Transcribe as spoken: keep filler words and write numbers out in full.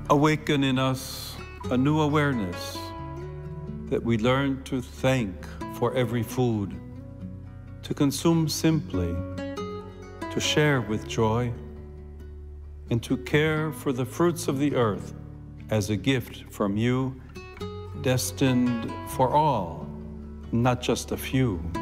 Awaken in us a new awareness that we learn to thank for every food, to consume simply, to share with joy, and to care for the fruits of the earth as a gift from you, destined for all, not just a few.